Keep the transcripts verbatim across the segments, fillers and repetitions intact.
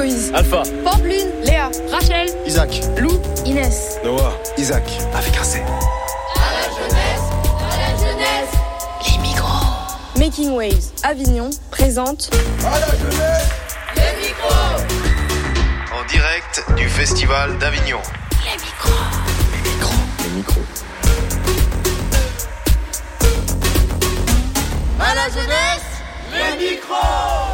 Louise, Alpha, Pampelune, Léa, Rachel, Isaac, Lou, Inès, Noah, Isaac, avec un C. À la jeunesse, à la jeunesse, les micros. Making Waves, Avignon, présente À la jeunesse, les micros. En direct du Festival d'Avignon. les micros. les micros, les micros. À la jeunesse, les micros.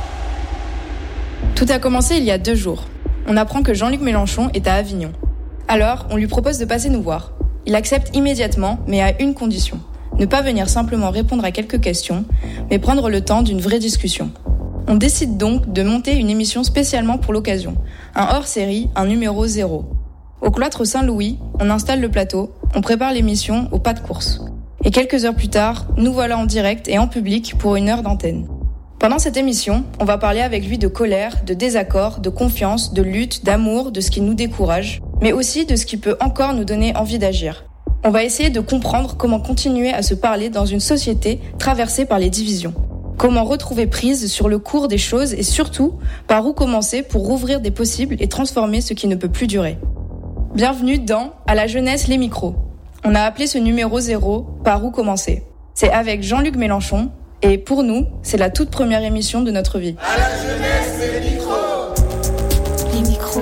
Tout a commencé il y a deux jours. On apprend que Jean-Luc Mélenchon est à Avignon. Alors, on lui propose de passer nous voir. Il accepte immédiatement, mais à une condition. Ne pas venir simplement répondre à quelques questions, mais prendre le temps d'une vraie discussion. On décide donc de monter une émission spécialement pour l'occasion. Un hors-série, un numéro zéro. Au cloître Saint-Louis, on installe le plateau, on prépare l'émission au pas de course. Et quelques heures plus tard, nous voilà en direct et en public pour une heure d'antenne. Pendant cette émission, on va parler avec lui de colère, de désaccord, de confiance, de lutte, d'amour, de ce qui nous décourage, mais aussi de ce qui peut encore nous donner envie d'agir. On va essayer de comprendre comment continuer à se parler dans une société traversée par les divisions. Comment retrouver prise sur le cours des choses et surtout, par où commencer pour rouvrir des possibles et transformer ce qui ne peut plus durer. Bienvenue dans À la jeunesse les micros. On a appelé ce numéro zéro Par où commencer. C'est avec Jean-Luc Mélenchon. Et pour nous, c'est la toute première émission de notre vie. À la jeunesse, les micros. Les micros.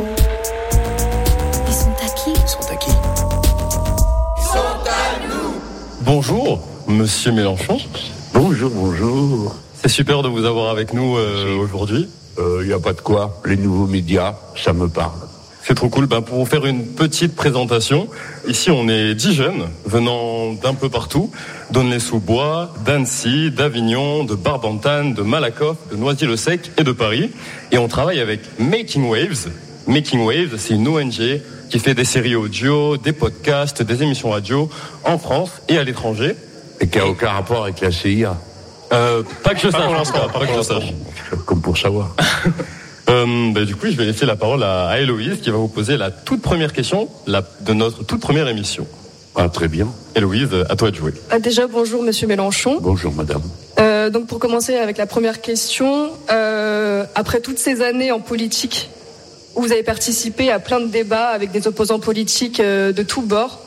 Ils sont à qui ? Ils sont à qui ? Ils sont à nous. bonjour, monsieur Mélenchon. Bonjour, bonjour. C'est super de vous avoir avec nous euh, aujourd'hui. Il euh, n'y a pas de quoi. Les nouveaux médias, ça me parle. C'est trop cool. Ben, pour vous faire une petite présentation, ici on est dix jeunes venant d'un peu partout, d'Aulnay-sous-Bois, d'Annecy, d'Avignon, de Barbantane, de Malakoff, de Noisy-le-Sec et de Paris. Et on travaille avec Making Waves. Making Waves, c'est une O N G qui fait des séries audio, des podcasts, des émissions radio en France et à l'étranger. Et qui n'a aucun rapport avec la C I A. Euh, pas que je sache, en tout cas, pas que je sache. Comme pour savoir. Euh, bah, du coup, je vais laisser la parole à, à Héloïse qui va vous poser la toute première question la, de notre toute première émission. Ah, très bien. Héloïse, à toi de jouer. Ah, déjà, bonjour Monsieur Mélenchon. Bonjour madame. Euh, donc pour commencer avec la première question, euh, après toutes ces années en politique, où vous avez participé à plein de débats avec des opposants politiques euh, de tous bords,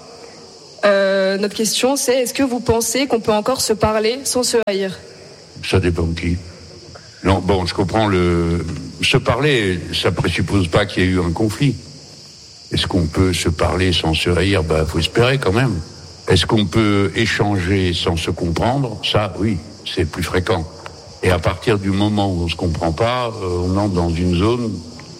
euh, notre question c'est, est-ce que vous pensez qu'on peut encore se parler sans se haïr ? Ça dépend de qui. Non, bon, je comprends le... Se parler, ça présuppose pas qu'il y ait eu un conflit. Est-ce qu'on peut se parler sans se haïr ? Ben, faut espérer quand même. Est-ce qu'on peut échanger sans se comprendre ? Ça, oui, c'est plus fréquent. Et à partir du moment où on se comprend pas, euh, on entre dans une zone...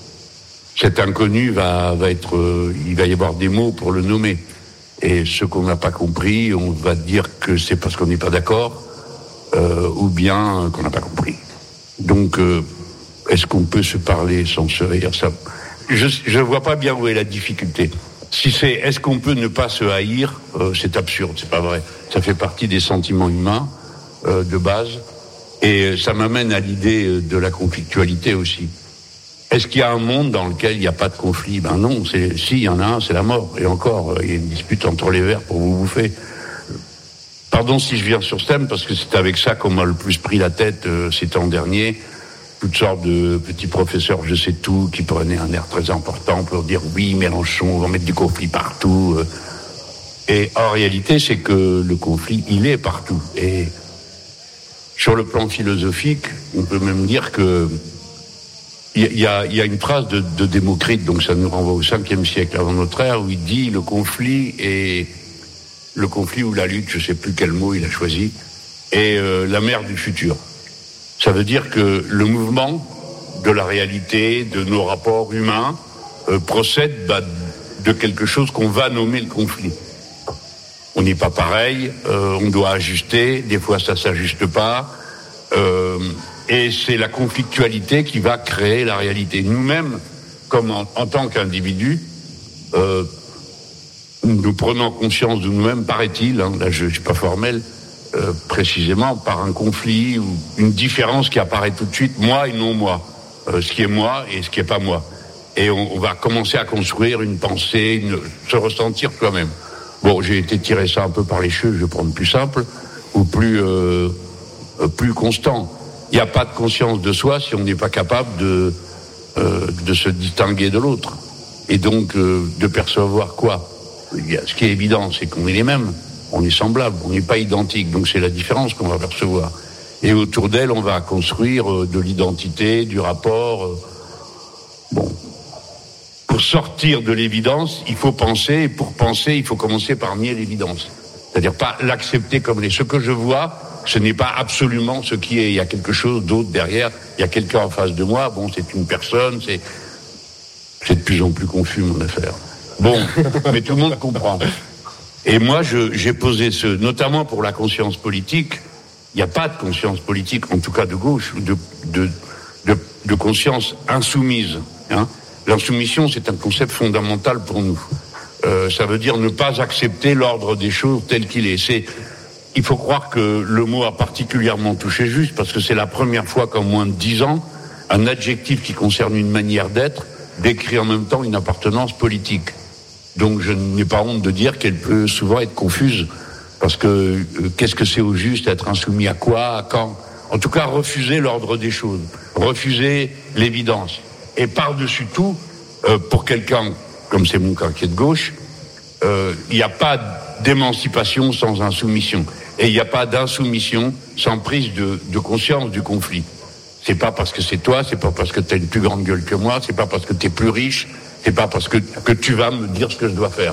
Cet inconnu va, va être... Euh, il va y avoir des mots pour le nommer. Et ce qu'on n'a pas compris, on va dire que c'est parce qu'on n'est pas d'accord, euh, ou bien qu'on n'a pas compris. Donc, euh, est-ce qu'on peut se parler sans se haïr ? Ça, je ne vois pas bien où est la difficulté. Si c'est est-ce qu'on peut ne pas se haïr, euh, c'est absurde, c'est pas vrai. Ça fait partie des sentiments humains euh, de base, et ça m'amène à l'idée de la conflictualité aussi. Est-ce qu'il y a un monde dans lequel il n'y a pas de conflit ? Ben non, c'est, si, il y en a un, c'est la mort. Et encore, il y a une dispute entre les vers pour vous bouffer. Pardon si je viens sur ce thème, parce que c'est avec ça qu'on m'a le plus pris la tête euh, ces temps derniers. Toutes sortes de petits professeurs, je sais tout, qui prenaient un air très important pour dire « oui, Mélenchon, on va mettre du conflit partout ». Et en réalité, c'est que le conflit, il est partout. Et sur le plan philosophique, on peut même dire que il y a, y a une phrase de, de Démocrite, donc ça nous renvoie au cinquième siècle avant notre ère, où il dit « le conflit est... » le conflit ou la lutte, je ne sais plus quel mot il a choisi, est euh, la mère du futur. Ça veut dire que le mouvement de la réalité, de nos rapports humains, euh, procède bah, de quelque chose qu'on va nommer le conflit. On n'est pas pareil, euh, on doit ajuster, des fois ça ne s'ajuste pas, euh, et c'est la conflictualité qui va créer la réalité. Nous-mêmes, comme en, en tant qu'individus, euh, nous prenons conscience de nous-mêmes, paraît-il, hein, là je ne suis pas formel, euh, précisément par un conflit ou une différence qui apparaît tout de suite, moi et non moi, euh, ce qui est moi et ce qui n'est pas moi. Et on, on va commencer à construire une pensée, une, se ressentir soi-même. Bon, j'ai été tiré ça un peu par les cheveux, je vais prendre plus simple ou plus, euh, plus constant. Il n'y a pas de conscience de soi si on n'est pas capable de euh, de se distinguer de l'autre. Et donc, euh, de percevoir quoi ? Ce qui est évident, c'est qu'on est les mêmes. On est semblables, on n'est pas identiques. Donc, c'est la différence qu'on va percevoir. Et autour d'elle, on va construire euh, de l'identité, du rapport. Euh, bon. Pour sortir de l'évidence, il faut penser. Et pour penser, il faut commencer par nier l'évidence. C'est-à-dire pas l'accepter comme les. Ce que je vois, ce n'est pas absolument ce qui est. Il y a quelque chose d'autre derrière. Il y a quelqu'un en face de moi. Bon, c'est une personne. C'est, c'est de plus en plus confus, mon affaire. Bon, mais tout le monde comprend. Et moi, je, j'ai posé ce, notamment pour la conscience politique. Il n'y a pas de conscience politique, en tout cas de gauche, de, de, de, de conscience insoumise. Hein. L'insoumission, c'est un concept fondamental pour nous. Euh, ça veut dire ne pas accepter l'ordre des choses tel qu'il est. C'est, il faut croire que le mot a particulièrement touché juste, parce que c'est la première fois qu'en moins de dix ans, un adjectif qui concerne une manière d'être décrit en même temps une appartenance politique. Donc je n'ai pas honte de dire qu'elle peut souvent être confuse, parce que euh, qu'est-ce que c'est au juste, être insoumis à quoi, à quand ? En tout cas, refuser l'ordre des choses, refuser l'évidence. Et par-dessus tout, euh, pour quelqu'un, comme c'est mon cas qui est de gauche, il euh, n'y a pas d'émancipation sans insoumission. Et il n'y a pas d'insoumission sans prise de, de conscience du conflit. C'est pas parce que c'est toi, c'est pas parce que tu as une plus grande gueule que moi, c'est pas parce que tu es plus riche, c'est pas parce que, que tu vas me dire ce que je dois faire.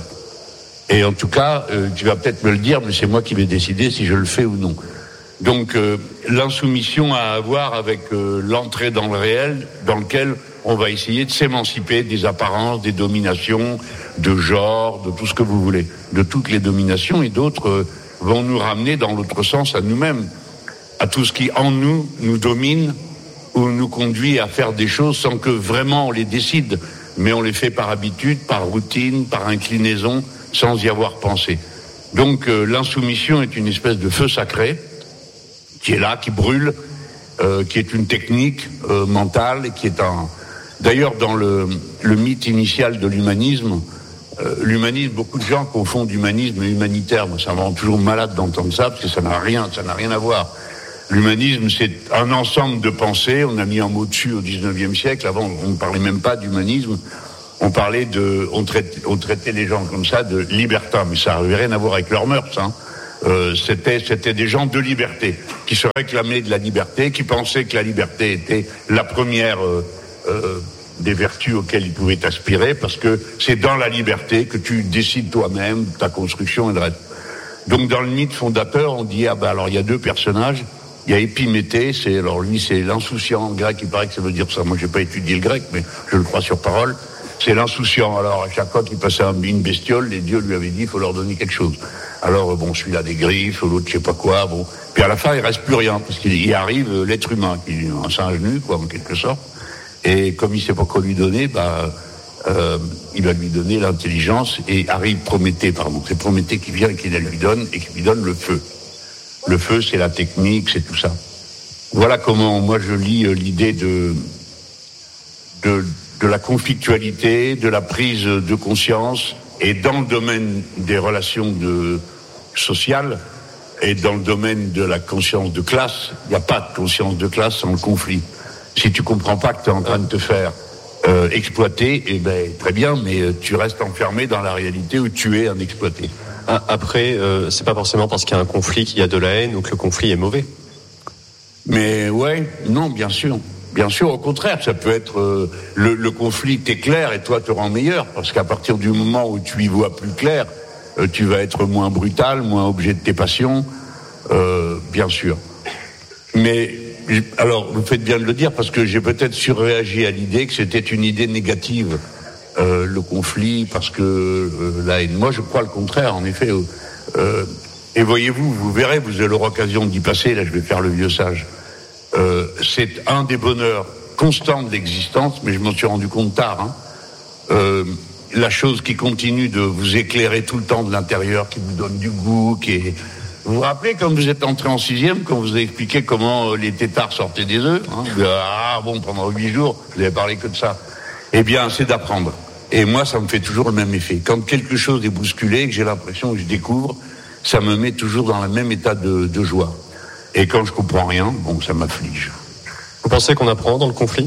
Et en tout cas, euh, tu vas peut-être me le dire, mais c'est moi qui vais décider si je le fais ou non. Donc, euh, l'insoumission a à voir avec euh, l'entrée dans le réel, dans lequel on va essayer de s'émanciper des apparences, des dominations, de genre, de tout ce que vous voulez, de toutes les dominations, et d'autres euh, vont nous ramener dans l'autre sens à nous-mêmes, à tout ce qui en nous nous domine ou nous conduit à faire des choses sans que vraiment on les décide, mais on les fait par habitude, par routine, par inclinaison, sans y avoir pensé. Donc euh, l'insoumission est une espèce de feu sacré qui est là, qui brûle, euh, qui est une technique euh, mentale, et qui est un... D'ailleurs, dans le, le mythe initial de l'humanisme, euh, l'humanisme, beaucoup de gens confondent humanisme et humanitaire. Moi, ça me rend toujours malade d'entendre ça, parce que ça n'a rien, ça n'a rien à voir. L'humanisme, c'est un ensemble de pensées. On a mis un mot dessus au dix-neuvième siècle. Avant, on ne parlait même pas d'humanisme. On parlait de, on traitait, on traitait les gens comme ça de libertins, mais ça n'avait rien à voir avec leurs mœurs, hein. Euh, c'était, c'était des gens de liberté, qui se réclamaient de la liberté, qui pensaient que la liberté était la première euh, euh, des vertus auxquelles ils pouvaient aspirer, parce que c'est dans la liberté que tu décides toi-même ta construction et le reste. Donc dans le mythe fondateur, on dit, ah ben alors il y a deux personnages. Il y a Épiméthée, c'est, alors lui c'est l'insouciant en grec, il paraît que ça veut dire ça. Moi j'ai pas étudié le grec, mais je le crois sur parole. C'est l'insouciant. Alors à chaque fois qu'il passait une bestiole, les dieux lui avaient dit, il faut leur donner quelque chose. Alors bon, celui-là des griffes, l'autre je sais pas quoi, bon. Puis à la fin il reste plus rien, parce qu'il y arrive l'être humain, qui est un singe nu, quoi, en quelque sorte. Et comme il sait pas quoi lui donner, bah, euh, il va lui donner l'intelligence, et arrive Prométhée, pardon. C'est Prométhée qui vient et qui la lui donne, et qui lui donne le feu. Le feu, c'est la technique, c'est tout ça. Voilà comment moi je lis euh, l'idée de, de de la conflictualité, de la prise de conscience, et dans le domaine des relations de, sociales, et dans le domaine de la conscience de classe, il n'y a pas de conscience de classe sans le conflit. Si tu comprends pas que tu es en train de te faire euh, exploiter, eh ben très bien, mais tu restes enfermé dans la réalité où tu es un exploité. Après, euh, c'est pas forcément parce qu'il y a un conflit qu'il y a de la haine ou que le conflit est mauvais. Mais ouais, non, bien sûr. Bien sûr, au contraire, ça peut être euh, le, le conflit t'éclaire et toi te rend meilleur, parce qu'à partir du moment où tu y vois plus clair, euh, tu vas être moins brutal, moins objet de tes passions, euh, bien sûr. Mais alors, vous faites bien de le dire, parce que j'ai peut-être surréagi à l'idée que c'était une idée négative, euh, le conflit, parce que euh, la haine. Moi, je crois le contraire, en effet. Euh, et voyez-vous, vous verrez, vous aurez l'occasion d'y passer. Là, je vais faire le vieux sage. Euh, c'est un des bonheurs constants de l'existence, mais je m'en suis rendu compte tard. Hein. Euh, la chose qui continue de vous éclairer tout le temps de l'intérieur, qui vous donne du goût, qui est... Vous vous rappelez quand vous êtes entré en sixième, quand vous avez expliqué comment les têtards sortaient des œufs, hein, ah bon, pendant huit jours, vous n'avez parlé que de ça. Eh bien, c'est d'apprendre. Et moi, ça me fait toujours le même effet. Quand quelque chose est bousculé, que j'ai l'impression que je découvre, ça me met toujours dans le même état de, de joie. Et quand je comprends rien, bon, ça m'afflige. Vous pensez qu'on apprend dans le conflit ?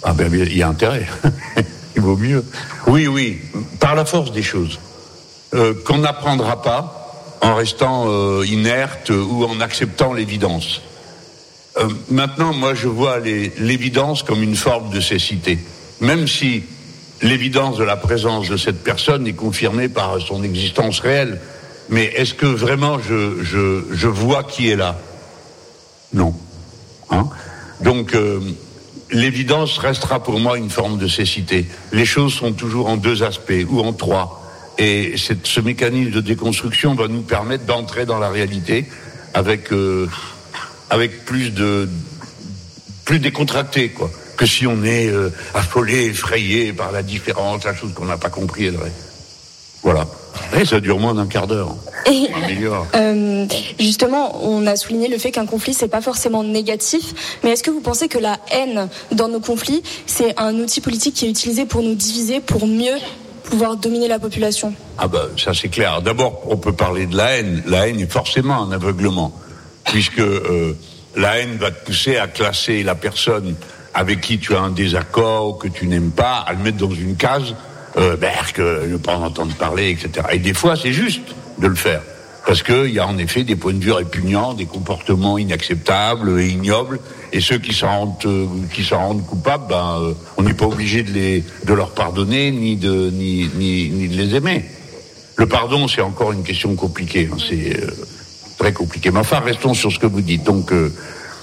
Ah ben, il y a intérêt. Il vaut mieux. Oui, oui, par la force des choses. Euh, qu'on n'apprendra pas en restant euh, inerte ou en acceptant l'évidence. Euh, maintenant, moi, je vois les, l'évidence comme une forme de cécité. Même si l'évidence de la présence de cette personne est confirmée par son existence réelle. Mais est-ce que vraiment je, je, je vois qui est là ? Non. Hein ? Donc, euh, l'évidence restera pour moi une forme de cécité. Les choses sont toujours en deux aspects, ou en trois. Et cette, ce mécanisme de déconstruction va nous permettre d'entrer dans la réalité avec, euh, avec plus de, plus décontracté, quoi. Que si on est euh, affolé, effrayé par la différence, la chose qu'on n'a pas compris. Voilà. Et ça dure moins d'un quart d'heure. Et, euh, justement, on a souligné le fait qu'un conflit, c'est pas forcément négatif, mais est-ce que vous pensez que la haine dans nos conflits, c'est un outil politique qui est utilisé pour nous diviser, pour mieux pouvoir dominer la population ? Ah ben, ça c'est clair. D'abord, on peut parler de la haine. La haine est forcément un aveuglement, puisque euh, la haine va te pousser à classer la personne avec qui tu as un désaccord, que tu n'aimes pas, à le mettre dans une case, euh, ben, que ne pas en entendre parler, et cetera. Et des fois, c'est juste de le faire. Parce qu'il y a en effet des points de vue répugnants, des comportements inacceptables et ignobles, et ceux qui s'en rendent, euh, qui s'en rendent coupables, ben, euh, on n'est pas obligé de, les, de leur pardonner, ni de, ni, ni, ni de les aimer. Le pardon, c'est encore une question compliquée, hein, c'est euh, très compliqué. Mais enfin, restons sur ce que vous dites. Donc, euh,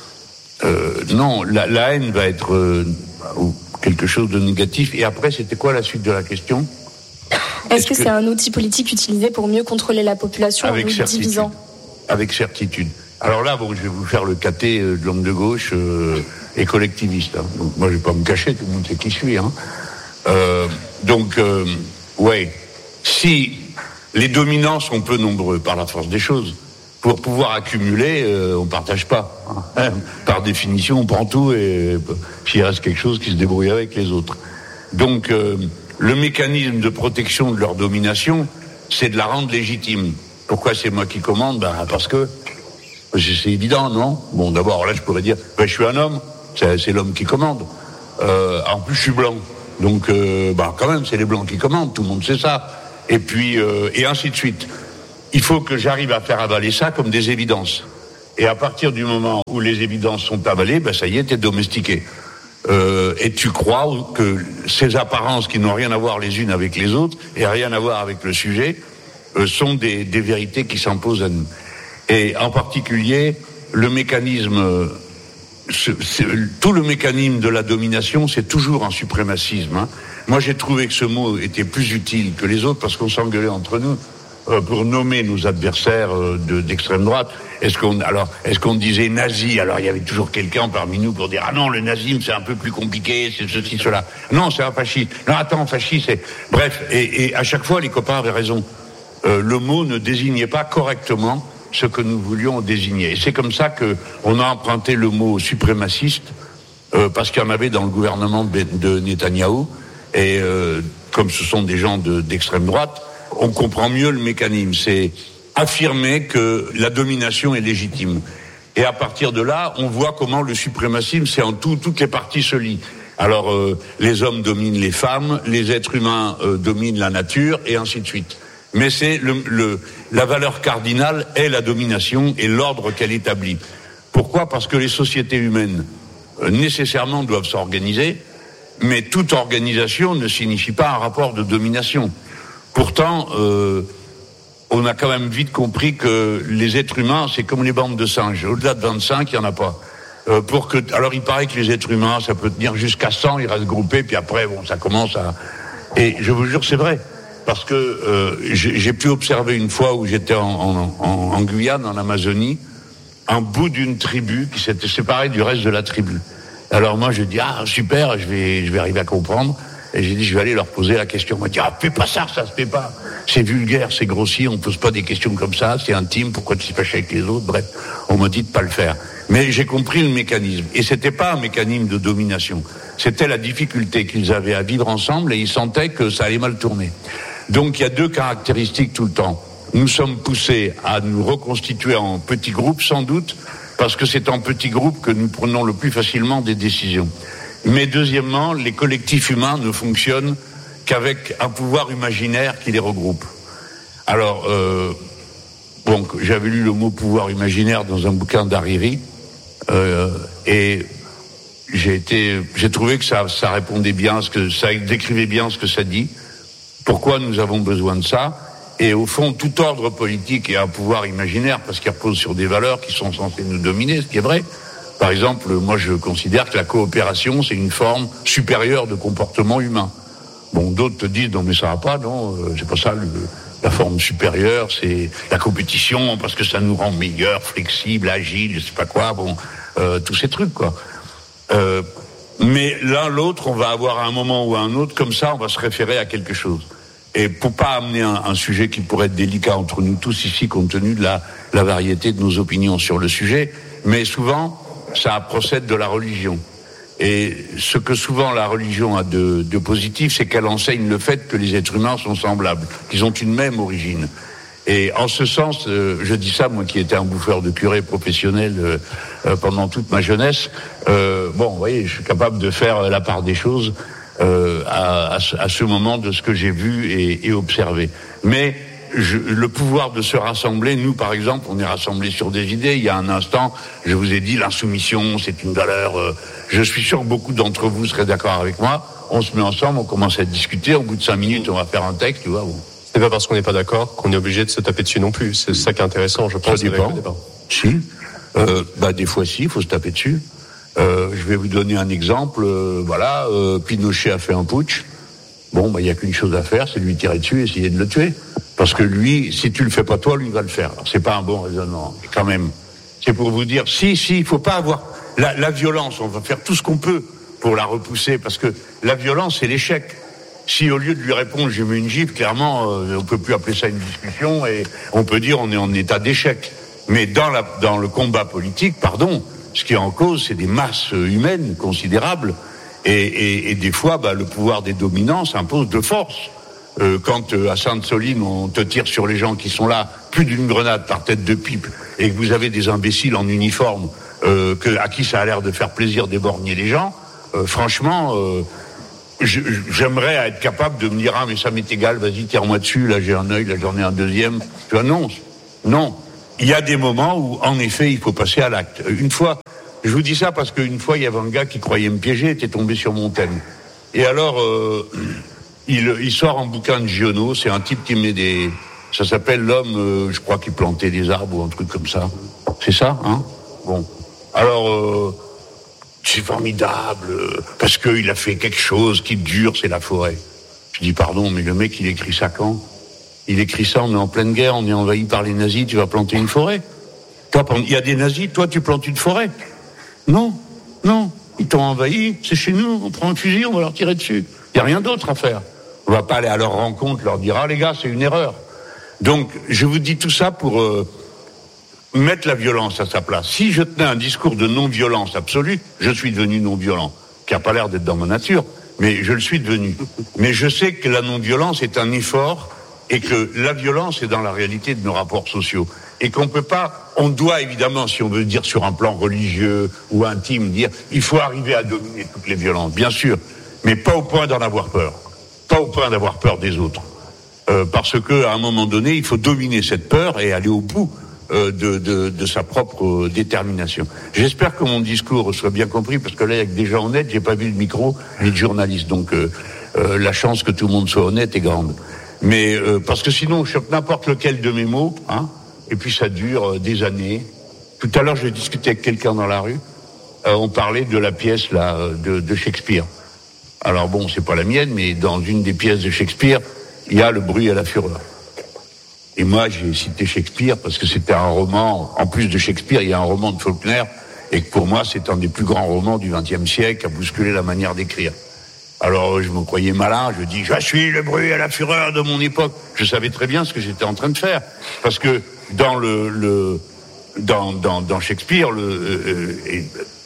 euh, non, la, la haine va être euh, quelque chose de négatif. Et après, c'était quoi la suite de la question ? Est-ce, Est-ce que, que c'est un outil politique utilisé pour mieux contrôler la population en nous divisant ? Avec certitude. Alors là, bon, je vais vous faire le caté de l'homme de gauche euh, et collectiviste. Hein. Donc, moi, je vais pas me cacher, tout le monde sait qui je suis. Hein. Euh, donc, euh, ouais, si les dominants sont peu nombreux par la force des choses, pour pouvoir accumuler, euh, on partage pas. Hein. Par définition, on prend tout et s'il reste quelque chose, qui se débrouille avec les autres. Donc, euh, le mécanisme de protection de leur domination, c'est de la rendre légitime. Pourquoi c'est moi qui commande ? Ben parce que c'est évident, non ? Bon, d'abord, là, je pourrais dire, ben, je suis un homme, c'est, c'est l'homme qui commande. Euh, en plus, je suis blanc, donc, euh, ben, quand même, c'est les blancs qui commandent. Tout le monde sait ça. Et puis, euh, et ainsi de suite. Il faut que j'arrive à faire avaler ça comme des évidences. Et à partir du moment où les évidences sont avalées, ben ça y est, t'es domestiqué. Euh, et tu crois que ces apparences qui n'ont rien à voir les unes avec les autres et rien à voir avec le sujet euh, sont des, des vérités qui s'imposent à nous. Et en particulier, le mécanisme, ce, c'est, tout le mécanisme de la domination, c'est toujours un suprémacisme. Hein. Moi, j'ai trouvé que ce mot était plus utile que les autres parce qu'on s'engueulait entre nous euh, pour nommer nos adversaires euh, de, d'extrême droite. Est-ce qu'on, alors, est-ce qu'on disait nazi ? Alors, il y avait toujours quelqu'un parmi nous pour dire, ah non, le nazisme, c'est un peu plus compliqué, c'est ceci, cela. Non, c'est un fasciste. Non, attends, fasciste, c'est... Bref, et, et à chaque fois, les copains avaient raison. Euh, le mot ne désignait pas correctement ce que nous voulions désigner. Et c'est comme ça que on a emprunté le mot suprémaciste, euh, parce qu'il y en avait dans le gouvernement de, de Netanyahou, et euh, comme ce sont des gens de, d'extrême droite, on comprend mieux le mécanisme. C'est affirmer que la domination est légitime. Et à partir de là, on voit comment le suprémacisme, c'est en tout, toutes les parties se lient. Alors, euh, les hommes dominent les femmes, les êtres humains euh, dominent la nature, et ainsi de suite. Mais c'est le, le, la valeur cardinale est la domination et l'ordre qu'elle établit. Pourquoi ? Parce que les sociétés humaines, euh, nécessairement, doivent s'organiser, mais toute organisation ne signifie pas un rapport de domination. Pourtant, euh, on a quand même vite compris que les êtres humains, c'est comme les bandes de singes. Au-delà de vingt-cinq, il n'y en a pas. Euh, pour que, alors, il paraît que les êtres humains, ça peut tenir jusqu'à cent, ils restent groupés, puis après, bon, ça commence à... Et je vous jure, c'est vrai. Parce que euh, j'ai, j'ai pu observer une fois où j'étais en, en, en, en Guyane, en Amazonie, un bout d'une tribu qui s'était séparée du reste de la tribu. Alors moi, je dis, ah, super, je vais, je vais arriver à comprendre. Et j'ai dit, je vais aller leur poser la question. On m'a dit, ah, fais pas ça, ça se fait pas. C'est vulgaire, c'est grossier, on pose pas des questions comme ça, c'est intime, pourquoi tu t'es fâché avec les autres? Bref, on m'a dit de pas le faire. Mais j'ai compris le mécanisme. Et c'était pas un mécanisme de domination. C'était la difficulté qu'ils avaient à vivre ensemble et ils sentaient que ça allait mal tourner. Donc il y a deux caractéristiques tout le temps. Nous sommes poussés à nous reconstituer en petits groupes, sans doute, parce que c'est en petits groupes que nous prenons le plus facilement des décisions. Mais deuxièmement, les collectifs humains ne fonctionnent qu'avec un pouvoir imaginaire qui les regroupe. Alors, euh, bon, j'avais lu le mot pouvoir imaginaire dans un bouquin d'Hariri, euh, et j'ai été, j'ai trouvé que ça, ça répondait bien, ce que ça décrivait bien ce que ça dit. Pourquoi nous avons besoin de ça? Et au fond, tout ordre politique est un pouvoir imaginaire parce qu'il repose sur des valeurs qui sont censées nous dominer, ce qui est vrai. Par exemple, moi je considère que la coopération, c'est une forme supérieure de comportement humain. Bon, d'autres te disent, non mais ça va pas, non, euh, c'est pas ça, le, la forme supérieure, c'est la compétition parce que ça nous rend meilleurs, flexibles, agiles, je sais pas quoi, bon, euh, tous ces trucs, quoi. Euh, mais l'un l'autre, on va avoir à un moment ou à un autre, comme ça, on va se référer à quelque chose. Et pour pas amener un, un sujet qui pourrait être délicat entre nous tous ici, compte tenu de la, la variété de nos opinions sur le sujet, mais souvent, ça procède de la religion. Et ce que souvent la religion a de, de positif, c'est qu'elle enseigne le fait que les êtres humains sont semblables, qu'ils ont une même origine. Et en ce sens, euh, je dis ça, moi qui étais un bouffeur de curé professionnel euh, euh, pendant toute ma jeunesse, euh, bon, vous voyez, je suis capable de faire la part des choses euh, à, à, ce, à ce moment de ce que j'ai vu et, et observé. Mais je, le pouvoir de se rassembler, nous par exemple, on est rassemblés sur des idées. Il y a un instant, je vous ai dit, l'insoumission, c'est une valeur. Euh, je suis sûr que beaucoup d'entre vous seraient d'accord avec moi. On se met ensemble, on commence à discuter. Au bout de cinq minutes, on va faire un texte, tu vois. Bon. C'est pas parce qu'on n'est pas d'accord qu'on est obligé de se taper dessus non plus. C'est ça qui est intéressant, je pense. Ça dépend. Si. Euh, bah, des fois, si, il faut se taper dessus. Euh, je vais vous donner un exemple. Euh, voilà, euh, Pinochet a fait un putsch. Bon, bah, il y a qu'une chose à faire, c'est de lui tirer dessus et essayer de le tuer. Parce que lui, si tu le fais pas toi, lui va le faire. Alors, c'est pas un bon raisonnement, quand même. C'est pour vous dire, si, si, il faut pas avoir la, la violence. On va faire tout ce qu'on peut pour la repousser, parce que la violence, c'est l'échec. Si au lieu de lui répondre, j'ai mis une gifle, clairement, euh, on peut plus appeler ça une discussion et on peut dire on est en état d'échec. Mais dans la, dans le combat politique, pardon, ce qui est en cause, c'est des masses humaines considérables et, et, et des fois, bah, le pouvoir des dominants s'impose de force. Euh, quand euh, à Sainte-Soline, on te tire sur les gens qui sont là, plus d'une grenade par tête de pipe, et que vous avez des imbéciles en uniforme, euh, que, à qui ça a l'air de faire plaisir d'éborgner les gens, euh, franchement... Euh, Je, j'aimerais être capable de me dire ah mais ça m'est égal, vas-y tire-moi dessus, là j'ai un œil, là j'en ai un deuxième. Tu vois, non, non. Il y a des moments où en effet il faut passer à l'acte. Une fois, je vous dis ça parce qu'une fois il y avait un gars qui croyait me piéger, était tombé sur mon thème. Et alors euh, il, il sort un bouquin de Giono, c'est un type qui met des, ça s'appelle l'homme, euh, je crois qui plantait des arbres ou un truc comme ça. C'est ça, hein? Bon. Alors. Euh, C'est formidable, parce qu'il a fait quelque chose qui dure, c'est la forêt. Je dis, pardon, mais le mec, il écrit ça quand? Il écrit ça, on est en pleine guerre, on est envahi par les nazis, tu vas planter une forêt? Toi, il y a des nazis, toi, tu plantes une forêt? Non, non, ils t'ont envahi, c'est chez nous, on prend un fusil, on va leur tirer dessus. Il n'y a rien d'autre à faire. On va pas aller à leur rencontre, leur dire, ah les gars, c'est une erreur. Donc, je vous dis tout ça pour... Euh, mettre la violence à sa place. Si je tenais un discours de non-violence absolue, je suis devenu non-violent, qui n'a pas l'air d'être dans ma nature, mais je le suis devenu. Mais je sais que la non-violence est un effort et que la violence est dans la réalité de nos rapports sociaux. Et qu'on peut pas, on doit évidemment, si on veut dire sur un plan religieux ou intime, dire il faut arriver à dominer toutes les violences, bien sûr, mais pas au point d'en avoir peur. Pas au point d'avoir peur des autres. Euh, parce que à un moment donné, il faut dominer cette peur et aller au bout De, de, de sa propre détermination. J'espère que mon discours soit bien compris, parce que là, avec des gens honnêtes, j'ai pas vu de micro ni de journaliste, donc euh, euh, la chance que tout le monde soit honnête est grande. Mais euh, parce que sinon, je chope n'importe lequel de mes mots, hein, et puis ça dure euh, des années. Tout à l'heure, j'ai discuté avec quelqu'un dans la rue, euh, on parlait de la pièce là de, de Shakespeare. Alors bon, c'est pas la mienne, mais dans une des pièces de Shakespeare, il y a le bruit et la fureur. Et moi, j'ai cité Shakespeare parce que c'était un roman, en plus de Shakespeare, il y a un roman de Faulkner, et que pour moi, c'est un des plus grands romans du vingtième siècle, à bousculer la manière d'écrire. Alors, je me croyais malin, je dis, je suis le bruit et la fureur de mon époque. Je savais très bien ce que j'étais en train de faire. Parce que dans le, le dans, dans, dans Shakespeare, le, euh, et,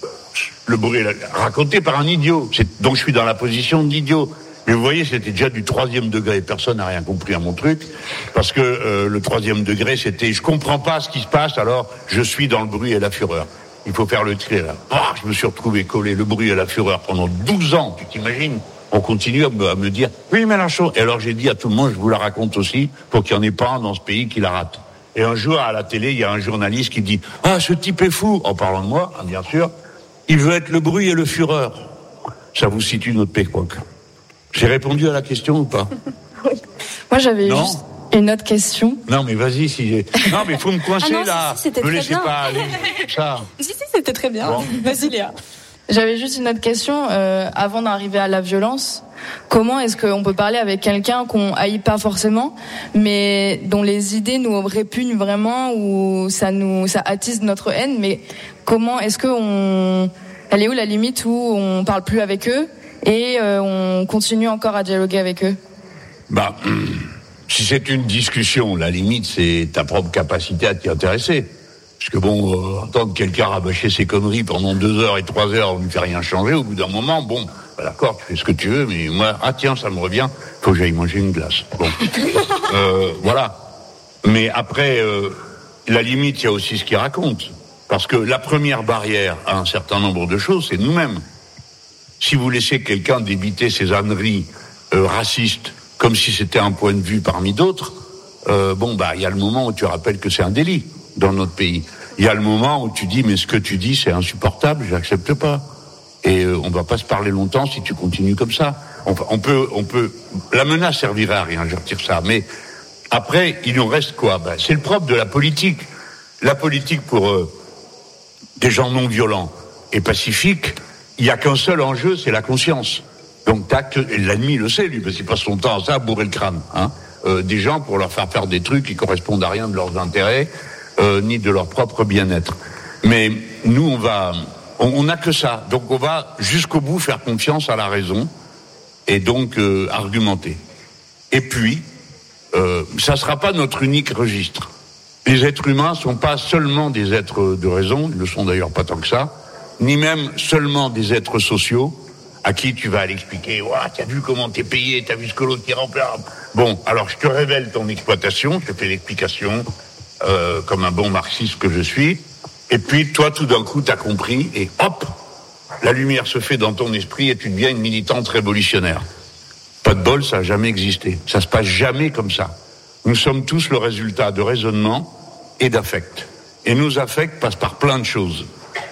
le bruit est raconté par un idiot. C'est, donc, je suis dans la position d'idiot. Mais vous voyez, c'était déjà du troisième degré. Personne n'a rien compris à mon truc. Parce que euh, le troisième degré, c'était « je comprends pas ce qui se passe, alors je suis dans le bruit et la fureur ». il faut faire le tri. Là. Oh, je me suis retrouvé collé le bruit et la fureur pendant douze ans, tu t'imagines? On continue à me, à me dire, oui, Mélenchon. Et alors j'ai dit à tout le monde, je vous la raconte aussi, pour qu'il n'y en ait pas un dans ce pays qui la rate. Et un jour, à la télé, il y a un journaliste qui dit, ah, ce type est fou, en parlant de moi, hein, bien sûr, il veut être le bruit et le fureur. Ça vous situe notre péquoc. J'ai répondu à la question ou pas? Oui. Moi, j'avais non juste une autre question. Non, mais vas-y, si j'ai... Non, mais il faut me coincer, ah non, là. Si, si, me laissez bien. pas aller. Ça. Si, si, c'était très bien. Bon. Vas-y, Léa. J'avais juste une autre question. Euh, avant d'arriver à la violence, comment est-ce qu'on peut parler avec quelqu'un qu'on haït pas forcément, mais dont les idées nous répugnent vraiment, ou ça nous, ça attise notre haine, mais comment est-ce que on, elle est où la limite où on parle plus avec eux et euh, on continue encore à dialoguer avec eux? Bah, si c'est une discussion, la limite c'est ta propre capacité à t'y intéresser. Parce que bon, euh, entendre quelqu'un rabâcher ses conneries pendant deux heures et trois heures, on ne fait rien changer. Au bout d'un moment, bon, bah d'accord, tu fais ce que tu veux, mais moi, ah tiens, ça me revient, faut que j'aille manger une glace. Bon, euh, voilà. Mais après, euh, la limite, il y a aussi ce qu'il raconte. Parce que la première barrière à un certain nombre de choses, c'est nous-mêmes. Si vous laissez quelqu'un débiter ses âneries euh, racistes, comme si c'était un point de vue parmi d'autres, euh, bon, bah, il y a le moment où tu rappelles que c'est un délit dans notre pays. Il y a le moment où tu dis, mais ce que tu dis, c'est insupportable, je n'accepte pas. Et euh, on va pas se parler longtemps si tu continues comme ça. On, on peut, on peut, la menace servirait à rien, je retire ça. Mais après, il nous reste quoi? Ben, c'est le propre de la politique. La politique pour euh, des gens non violents et pacifiques, il y a qu'un seul enjeu, c'est la conscience. Donc tac, l'ennemi le sait, lui, parce qu'il passe son temps à ça, à bourrer le crâne. Hein. Euh, des gens pour leur faire faire des trucs qui correspondent à rien de leurs intérêts, euh, ni de leur propre bien-être. Mais nous, on va, on n'a que ça. Donc on va jusqu'au bout faire confiance à la raison et donc euh, argumenter. Et puis, euh, ça ne sera pas notre unique registre. Les êtres humains ne sont pas seulement des êtres de raison, ils ne le sont d'ailleurs pas tant que ça, ni même seulement des êtres sociaux à qui tu vas aller expliquer, ouah, t'as vu comment t'es payé, t'as vu ce que l'autre qui remplit. Bon, alors je te révèle ton exploitation, je te fais l'explication, euh, comme un bon marxiste que je suis, et puis toi tout d'un coup t'as compris, et hop, la lumière se fait dans ton esprit et tu deviens une militante révolutionnaire. Pas de bol, ça n'a jamais existé, ça se passe jamais comme ça. Nous sommes tous le résultat de raisonnement et d'affect. Et nos affects passent par plein de choses.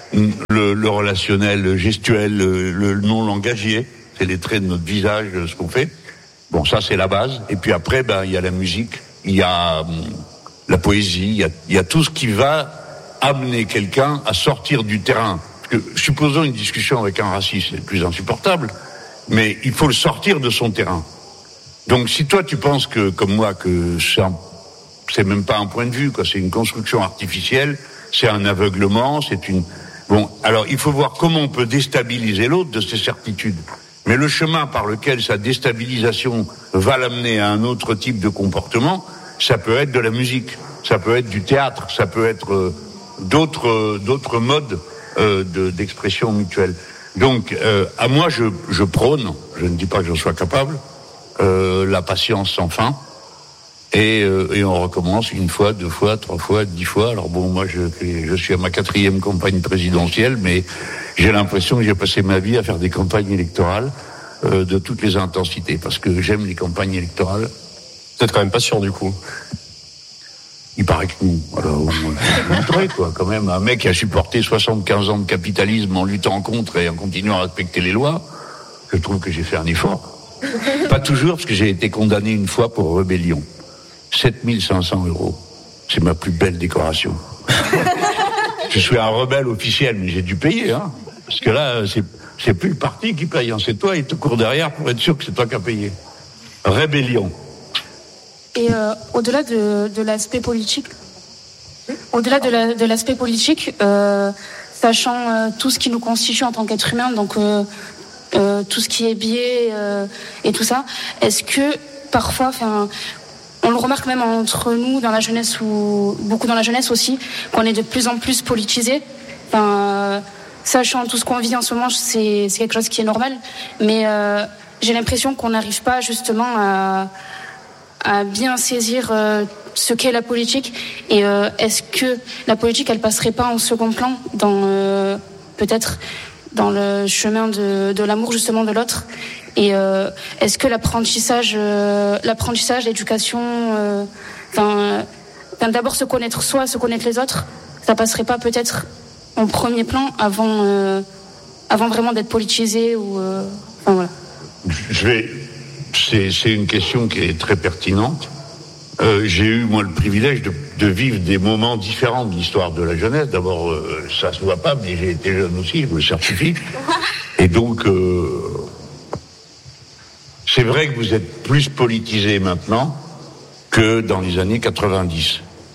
Le, le relationnel, le gestuel, le, le non-langagier, c'est les traits de notre visage, ce qu'on fait. Bon, ça c'est la base. Et puis après, ben il y a la musique, il y a hum, la poésie, il y a, il y a tout ce qui va amener quelqu'un à sortir du terrain. Parce que, supposons une discussion avec un raciste, c'est le plus insupportable, mais il faut le sortir de son terrain. Donc si toi tu penses que, comme moi, que c'est, un, c'est même pas un point de vue, quoi, c'est une construction artificielle, c'est un aveuglement, c'est une... Bon, alors il faut voir comment on peut déstabiliser l'autre de ses certitudes. Mais le chemin par lequel sa déstabilisation va l'amener à un autre type de comportement, ça peut être de la musique, ça peut être du théâtre, ça peut être euh, d'autres, euh, d'autres modes euh, de, d'expression mutuelle. Donc, euh, à moi, je, je prône, je ne dis pas que j'en sois capable, euh, la patience sans fin. Et, euh, et on recommence une fois, deux fois, trois fois, dix fois. Alors bon, moi, je, je suis à ma quatrième campagne présidentielle, mais j'ai l'impression que j'ai passé ma vie à faire des campagnes électorales euh, de toutes les intensités, parce que j'aime les campagnes électorales. Vous êtes quand même patient, du coup. Il paraît que nous, alors, on montrer, quoi, quand même, un mec qui a supporté soixante-quinze ans de capitalisme en luttant contre et en continuant à respecter les lois, je trouve que j'ai fait un effort. Pas toujours, parce que j'ai été condamné une fois pour rébellion. sept mille cinq cents euros. C'est ma plus belle décoration. Je suis un rebelle officiel, mais j'ai dû payer, hein. Parce que là, c'est, c'est plus le parti qui paye, hein. C'est toi, il te court derrière pour être sûr que c'est toi qui as payé. Rébellion. Et euh, au-delà de, de l'aspect politique, au-delà de, la, de l'aspect politique, euh, sachant euh, tout ce qui nous constitue en tant qu'être humain, donc euh, euh, tout ce qui est biais euh, et tout ça, est-ce que parfois, enfin, on le remarque même entre nous dans la jeunesse ou beaucoup dans la jeunesse aussi, qu'on est de plus en plus politisé. Enfin, euh, sachant tout ce qu'on vit en ce moment, c'est, c'est quelque chose qui est normal, mais euh, j'ai l'impression qu'on n'arrive pas justement à à bien saisir euh, ce qu'est la politique et euh, est-ce que la politique elle passerait pas en second plan dans euh, peut-être dans le chemin de, de l'amour justement de l'autre et euh, est-ce que l'apprentissage euh, l'apprentissage l'éducation euh, enfin, enfin d'abord se connaître soi, se connaître les autres, ça passerait pas peut-être en premier plan avant euh, avant vraiment d'être politisé ou euh, enfin voilà. Je vais c'est c'est une question qui est très pertinente. Euh, j'ai eu, moi, le privilège de, de vivre des moments différents de l'histoire de la jeunesse. D'abord, euh, ça se voit pas, mais j'ai été jeune aussi, je vous le certifie. Et donc, euh, c'est vrai que vous êtes plus politisé maintenant que dans les années quatre-vingt-dix.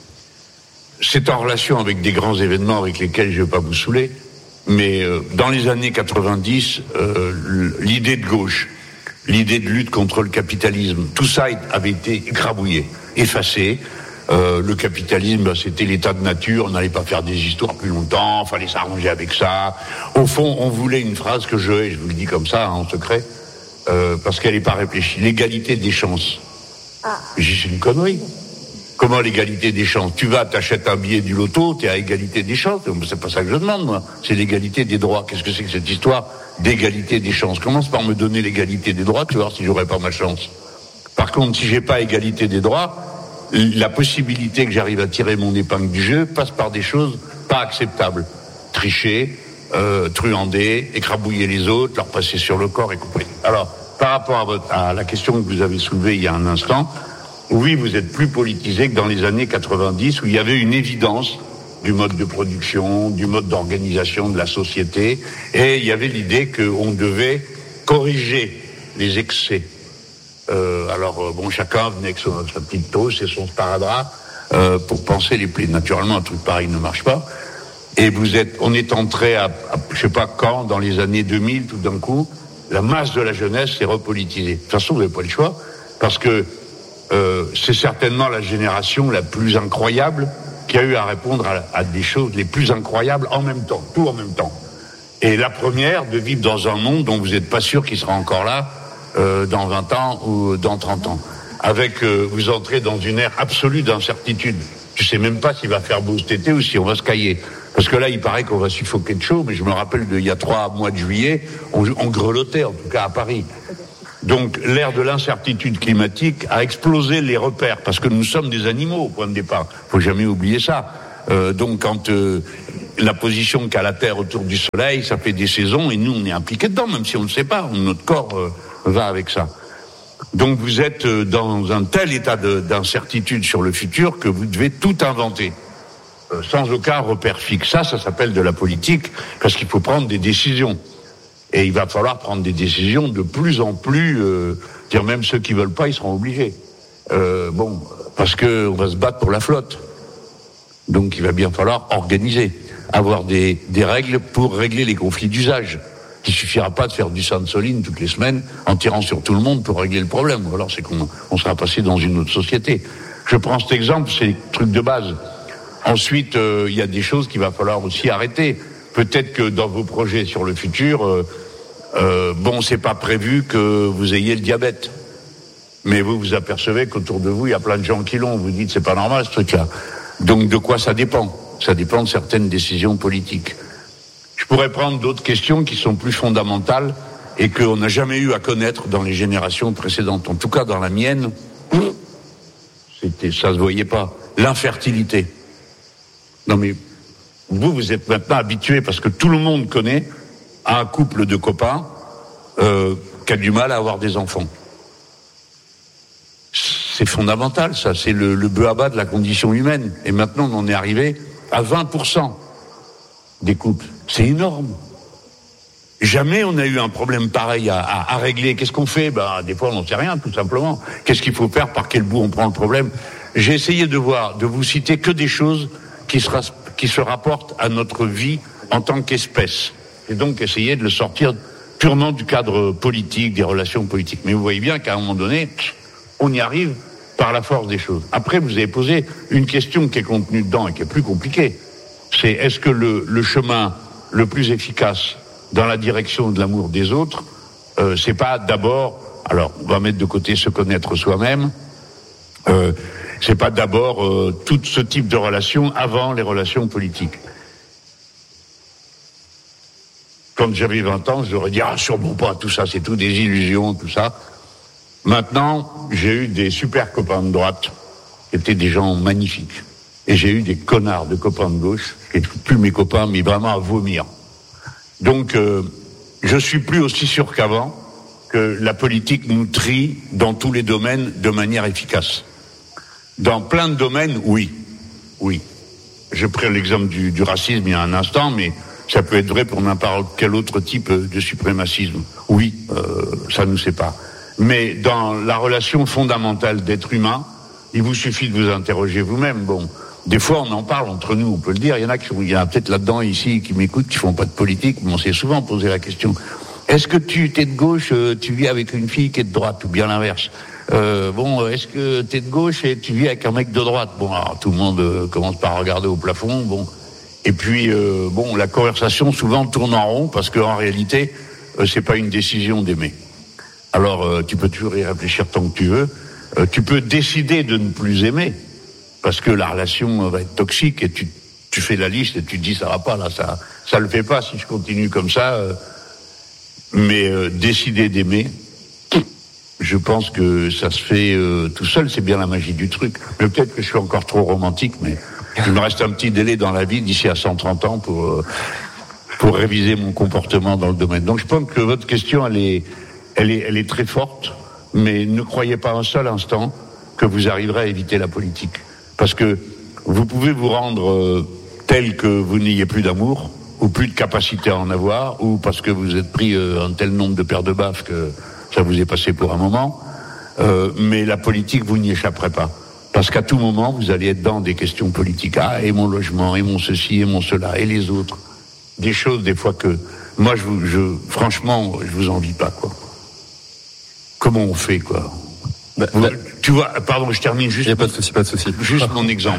C'est en relation avec des grands événements avec lesquels je ne vais pas vous saouler, mais euh, dans les années quatre-vingt-dix, euh, l'idée de gauche, l'idée de lutte contre le capitalisme, tout ça avait été écrabouillé, effacé. Euh, le capitalisme, bah, c'était l'état de nature, on n'allait pas faire des histoires plus longtemps, fallait s'arranger avec ça. Au fond, on voulait une phrase que je hais, je vous le dis comme ça, hein, en secret, euh, parce qu'elle n'est pas réfléchie. L'égalité des chances. Ah. C'est une connerie. Comment l'égalité des chances? Tu vas, t'achètes un billet du loto, t'es à égalité des chances. C'est pas ça que je demande, moi. C'est l'égalité des droits. Qu'est-ce que c'est que cette histoire d'égalité des chances? Commence par me donner l'égalité des droits, tu vas voir si j'aurai pas ma chance. Par contre, si j'ai pas égalité des droits, la possibilité que j'arrive à tirer mon épingle du jeu passe par des choses pas acceptables. Tricher, euh, truander, écrabouiller les autres, leur passer sur le corps et compagnie. Alors, par rapport à, votre, à la question que vous avez soulevée il y a un instant, oui, vous êtes plus politisé que dans les années quatre-vingt-dix, où il y avait une évidence du mode de production, du mode d'organisation de la société, et il y avait l'idée qu'on devait corriger les excès. Euh, alors, bon, chacun venait avec son, sa petite toast et son sparadrap euh, pour penser les plaies. Naturellement, un truc pareil ne marche pas. Et vous êtes, on est entré à, à je sais pas quand, dans les années deux mille, tout d'un coup, la masse de la jeunesse s'est repolitisée. De toute façon, vous n'avez pas le choix, parce que Euh, c'est certainement la génération la plus incroyable qui a eu à répondre à, à des choses les plus incroyables en même temps, tout en même temps. Et la première, de vivre dans un monde dont vous n'êtes pas sûr qu'il sera encore là euh, dans vingt ans ou dans trente ans. Avec, euh, vous entrez dans une ère absolue d'incertitude. Tu sais même pas s'il va faire beau cet été ou si on va se cailler. Parce que là, il paraît qu'on va suffoquer de chaud, mais je me rappelle d'il y a trois mois de juillet, on, on grelottait, en tout cas à Paris. Donc l'ère de l'incertitude climatique a explosé les repères, parce que nous sommes des animaux au point de départ. Faut jamais oublier ça. Euh, donc quand euh, la position qu'a la Terre autour du Soleil, ça fait des saisons, et nous on est impliqués dedans, même si on ne le sait pas. Notre corps euh, va avec ça. Donc vous êtes dans un tel état de, d'incertitude sur le futur que vous devez tout inventer, euh, sans aucun repère fixe. Ça, ça s'appelle de la politique, parce qu'il faut prendre des décisions. Et il va falloir prendre des décisions de plus en plus, euh, dire même ceux qui veulent pas, ils seront obligés. Euh, bon, parce que on va se battre pour la flotte. Donc il va bien falloir organiser, avoir des, des règles pour régler les conflits d'usage. Il suffira pas de faire du Sainte-Soline toutes les semaines en tirant sur tout le monde pour régler le problème. Ou alors c'est qu'on on sera passé dans une autre société. Je prends cet exemple, c'est le truc de base. Ensuite, euh, il y a des choses qu'il va falloir aussi arrêter. Peut-être que dans vos projets sur le futur, euh, euh, bon, c'est pas prévu que vous ayez le diabète. Mais vous vous apercevez qu'autour de vous, il y a plein de gens qui l'ont. Vous dites, c'est pas normal ce truc-là. Donc de quoi ça dépend? Ça dépend de certaines décisions politiques. Je pourrais prendre d'autres questions qui sont plus fondamentales et qu'on n'a jamais eu à connaître dans les générations précédentes. En tout cas, dans la mienne, c'était, ça se voyait pas. L'infertilité. Non mais vous, vous êtes maintenant habitués, parce que tout le monde connaît un couple de copains euh, qui a du mal à avoir des enfants. C'est fondamental, ça. C'est le, le b-a-ba de la condition humaine. Et maintenant, on en est arrivé à vingt pour cent des couples. C'est énorme. Jamais on a eu un problème pareil à, à, à régler. Qu'est-ce qu'on fait? Ben, des fois, on n'en sait rien, tout simplement. Qu'est-ce qu'il faut faire? Par quel bout on prend le problème? J'ai essayé de voir, de vous citer que des choses qui se, qui se rapportent à notre vie en tant qu'espèce. Et donc essayer de le sortir purement du cadre politique, des relations politiques. Mais vous voyez bien qu'à un moment donné, on y arrive par la force des choses. Après, vous avez posé une question qui est contenue dedans et qui est plus compliquée. C'est est-ce que le, le chemin le plus efficace dans la direction de l'amour des autres, euh, c'est pas d'abord, alors on va mettre de côté se connaître soi-même, Euh, c'est pas d'abord euh, tout ce type de relations avant les relations politiques. Quand j'avais vingt ans, j'aurais dit, ah, sûrement pas, tout ça, c'est tout des illusions, tout ça. Maintenant, j'ai eu des super copains de droite, qui étaient des gens magnifiques. Et j'ai eu des connards de copains de gauche, qui étaient plus mes copains, mais vraiment à vomir. Donc, euh, je suis plus aussi sûr qu'avant que la politique nous trie dans tous les domaines de manière efficace. Dans plein de domaines, oui. Oui. Je prends l'exemple du, du racisme il y a un instant, mais ça peut être vrai pour n'importe quel autre type de suprémacisme. Oui, euh, ça nous sépare. Mais dans la relation fondamentale d'être humain, il vous suffit de vous interroger vous-même. Bon, des fois on en parle entre nous, on peut le dire. Il y en a qui, il y en a peut-être là-dedans ici qui m'écoutent, qui font pas de politique, mais on s'est souvent posé la question. Est-ce que tu t'es de gauche, tu vis avec une fille qui est de droite, ou bien l'inverse? Euh, bon, est-ce que t'es de gauche et tu vis avec un mec de droite? Bon, alors tout le monde euh, commence par regarder au plafond. Bon, et puis euh, bon, la conversation souvent tourne en rond parce que en réalité, euh, c'est pas une décision d'aimer. Alors, euh, tu peux toujours y réfléchir tant que tu veux. Euh, tu peux décider de ne plus aimer parce que la relation va être toxique et tu tu fais la liste et tu te dis ça va pas là, ça ça le fait pas si je continue comme ça. Euh, mais euh, décider d'aimer. Je pense que ça se fait euh, tout seul, c'est bien la magie du truc. Mais peut-être que je suis encore trop romantique, mais il me reste un petit délai dans la vie d'ici à cent trente ans pour euh, pour réviser mon comportement dans le domaine. Donc je pense que votre question, elle est, elle est, elle est très forte, mais ne croyez pas un seul instant que vous arriverez à éviter la politique. Parce que vous pouvez vous rendre euh, tel que vous n'ayez plus d'amour, ou plus de capacité à en avoir, ou parce que vous êtes pris euh, un tel nombre de paires de baffes que ça vous est passé pour un moment, euh, mais la politique, vous n'y échapperez pas. Parce qu'à tout moment, vous allez être dans des questions politiques. Ah, et mon logement, et mon ceci, et mon cela, et les autres. Des choses, des fois, que... Moi, je, vous, je franchement, je vous envie pas, quoi. Comment on fait, quoi bah, vous, bah, Tu vois, pardon, je termine juste... Il n'y a pas de souci, pas de souci. Juste mon exemple.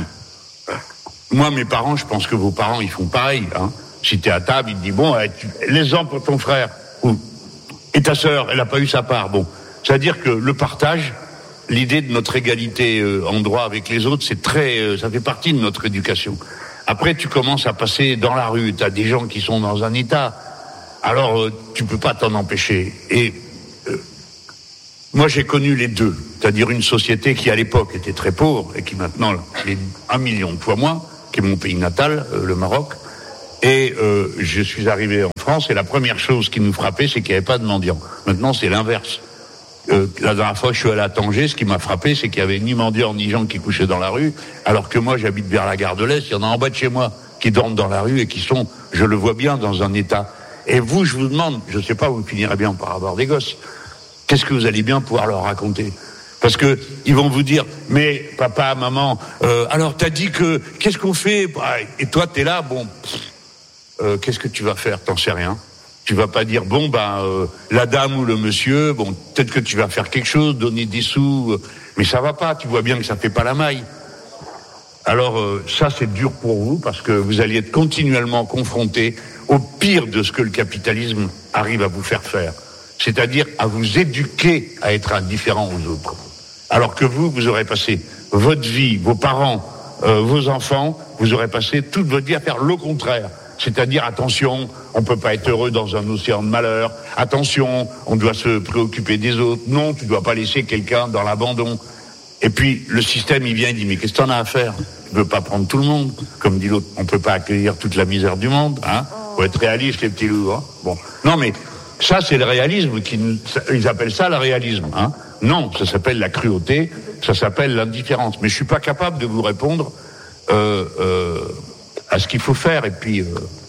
Moi, mes parents, je pense que vos parents, ils font pareil, hein. Si t'es à table, ils te disent, bon, tu, l'exemple pour ton frère, ou... Et ta sœur, elle n'a pas eu sa part. Bon, c'est-à-dire que le partage, l'idée de notre égalité euh, en droit avec les autres, c'est très, euh, ça fait partie de notre éducation. Après, tu commences à passer dans la rue, tu as des gens qui sont dans un état, alors euh, tu peux pas t'en empêcher. Et euh, moi, j'ai connu les deux, c'est-à-dire une société qui à l'époque était très pauvre et qui maintenant est un million de fois moins, qui est mon pays natal, euh, le Maroc. Et euh, je suis arrivé en France et la première chose qui nous frappait, c'est qu'il n'y avait pas de mendiants. Maintenant, c'est l'inverse. Euh, la dernière fois que je suis allé à Tanger, ce qui m'a frappé, c'est qu'il n'y avait ni mendiants ni gens qui couchaient dans la rue, alors que moi, j'habite vers la gare de l'Est, il y en a en bas de chez moi qui dorment dans la rue et qui sont, je le vois bien, dans un état. Et vous, je vous demande, je ne sais pas, vous finirez bien par avoir des gosses, qu'est-ce que vous allez bien pouvoir leur raconter ? Parce que ils vont vous dire, mais papa, maman, euh, alors t'as dit que, qu'est-ce qu'on fait ? Et toi, t'es là, bon... Euh, qu'est-ce que tu vas faire? T'en sais rien. Tu vas pas dire, bon, ben, euh, la dame ou le monsieur, bon, peut-être que tu vas faire quelque chose, donner des sous, euh, mais ça va pas, tu vois bien que ça fait pas la maille. Alors, euh, ça, c'est dur pour vous, parce que vous allez être continuellement confrontés au pire de ce que le capitalisme arrive à vous faire faire. C'est-à-dire à vous éduquer à être indifférent aux autres. Alors que vous, vous aurez passé votre vie, vos parents, euh, vos enfants, vous aurez passé toute votre vie à faire le contraire. C'est-à-dire, attention, on peut pas être heureux dans un océan de malheur. Attention, on doit se préoccuper des autres. Non, tu dois pas laisser quelqu'un dans l'abandon. Et puis, le système, il vient, il dit, mais qu'est-ce que t'en as à faire? Tu peux pas prendre tout le monde. Comme dit l'autre, on peut pas accueillir toute la misère du monde, hein. Faut être réaliste, les petits loups, hein. Bon. Non, mais, ça, c'est le réalisme qui nous, ils appellent ça le réalisme, hein. Non, ça s'appelle la cruauté, ça s'appelle l'indifférence. Mais je suis pas capable de vous répondre, euh, euh, à ce qu'il faut faire. Et puis euh,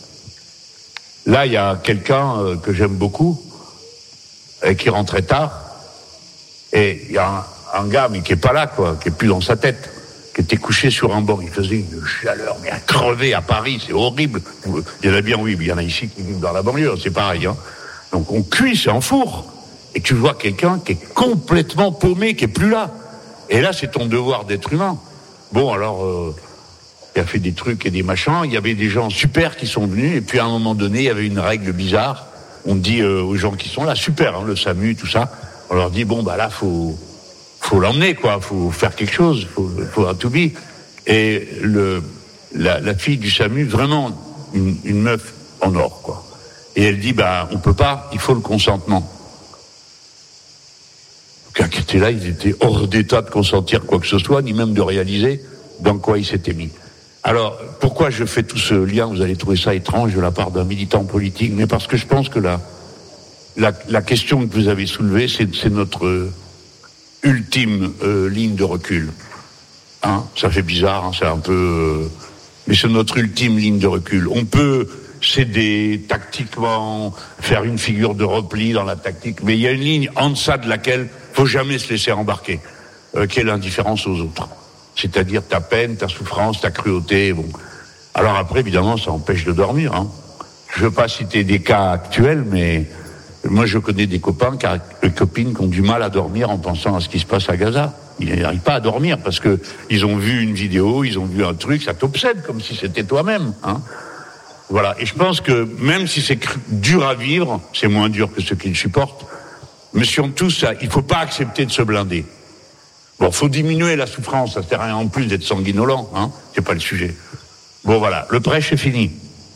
là, il y a quelqu'un euh, que j'aime beaucoup et qui rentrait tard. Et il y a un, un gars, mais qui est pas là, quoi, qui est plus dans sa tête, qui était couché sur un banc. Il faisait une chaleur, mais à crever à Paris, c'est horrible. Il y en a bien, oui, mais il y en a ici qui vivent dans la banlieue, c'est pareil, hein. Donc on cuit, c'est en four. Et tu vois quelqu'un qui est complètement paumé, qui est plus là. Et là, c'est ton devoir d'être humain. Bon, alors... Euh, il a fait des trucs et des machins, il y avait des gens super qui sont venus, et puis à un moment donné, il y avait une règle bizarre, on dit euh, aux gens qui sont là, super, hein, le SAMU, tout ça, on leur dit, bon, bah là, faut, faut l'emmener, quoi. Faut faire quelque chose. Faut, faut un to be. Et le, la, la fille du SAMU, vraiment une, une meuf en or, quoi. Et elle dit, bah, on peut pas, il faut le consentement. Les gars qui étaient là, ils étaient hors d'état de consentir quoi que ce soit, ni même de réaliser dans quoi ils s'étaient mis. Alors, pourquoi je fais tout ce lien? Vous allez trouver ça étrange de la part d'un militant politique, mais parce que je pense que la, la, la question que vous avez soulevée, c'est, c'est notre euh, ultime euh, ligne de recul. Hein, ça fait bizarre, hein, c'est un peu... Euh, mais c'est notre ultime ligne de recul. On peut céder tactiquement, faire une figure de repli dans la tactique, mais il y a une ligne en deçà de laquelle faut jamais se laisser embarquer, euh, qui est l'indifférence aux autres. C'est-à-dire ta peine, ta souffrance, ta cruauté, bon. Alors après, évidemment, ça empêche de dormir, hein. Je veux pas citer des cas actuels, mais moi je connais des copains, des copines qui ont du mal à dormir en pensant à ce qui se passe à Gaza. Ils n'arrivent pas à dormir parce que ils ont vu une vidéo, ils ont vu un truc, ça t'obsède comme si c'était toi-même, hein. Voilà. Et je pense que même si c'est dur à vivre, c'est moins dur que ceux qui le supportent. Mais surtout, ça, il faut pas accepter de se blinder. Bon, faut diminuer la souffrance, ça sert à rien en plus d'être sanguinolent, hein. C'est pas le sujet. Bon, voilà. Le prêche est fini.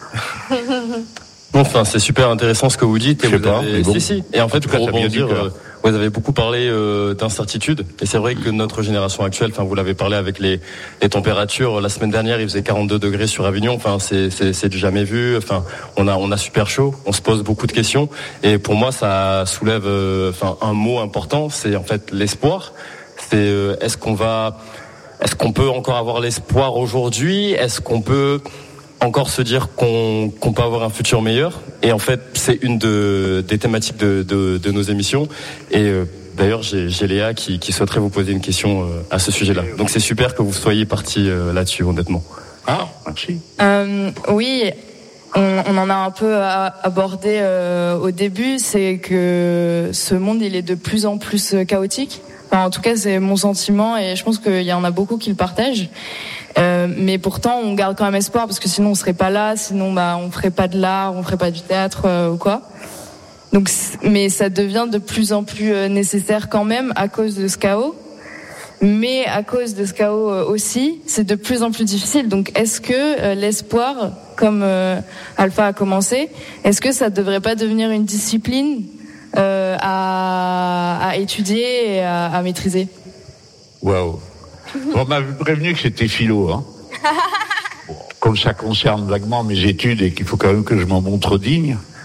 Bon, enfin, c'est super intéressant ce que vous dites. Et je sais vous pas, avez... bon. Si, si. Et en fait, en tout cas, pour ça vient du rebondir, cœur. euh, vous avez beaucoup parlé euh, d'incertitude. Et c'est vrai que notre génération actuelle, enfin, vous l'avez parlé avec les, les températures. La semaine dernière, il faisait quarante-deux degrés sur Avignon. Enfin, c'est, c'est, c'est du jamais vu. Enfin, on a, on a super chaud. On se pose beaucoup de questions. Et pour moi, ça soulève, euh, enfin, un mot important. C'est en fait l'espoir. C'est, euh, est-ce qu'on va, est-ce qu'on peut encore avoir l'espoir aujourd'hui? Est-ce qu'on peut encore se dire qu'on, qu'on peut avoir un futur meilleur? Et en fait, c'est une de, des thématiques de, de, de nos émissions. Et euh, d'ailleurs, j'ai, j'ai Léa qui, qui souhaiterait vous poser une question euh, à ce sujet-là. Donc c'est super que vous soyez partis euh, là-dessus, honnêtement. Ah, merci. Euh, oui, on, on en a un peu abordé euh, au début, c'est que ce monde, il est de plus en plus chaotique. Enfin, en tout cas, c'est mon sentiment et je pense qu'il y en a beaucoup qui le partagent. Euh, mais pourtant, on garde quand même espoir parce que sinon, on serait pas là. Sinon, bah, on ferait pas de l'art, on ferait pas du théâtre euh, ou quoi. Donc, mais ça devient de plus en plus euh, nécessaire quand même à cause de ce chaos. Mais à cause de ce chaos euh, aussi, c'est de plus en plus difficile. Donc, est-ce que euh, l'espoir, comme euh, Alpha a commencé, est-ce que ça devrait pas devenir une discipline euh, à, à étudier et à, à maîtriser? Waouh. On m'a prévenu que c'était philo, hein. Bon, comme ça concerne vaguement mes études et qu'il faut quand même que je m'en montre digne,